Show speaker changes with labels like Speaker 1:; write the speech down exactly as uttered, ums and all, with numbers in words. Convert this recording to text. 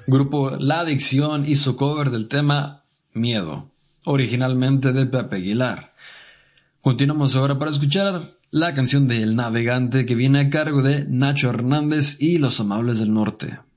Speaker 1: Grupo La Adicción y su cover del tema Miedo, originalmente de Pepe Aguilar. Continuamos ahora para escuchar la canción de El Navegante, que viene a cargo de Nacho Hernández y Los Amables del Norte.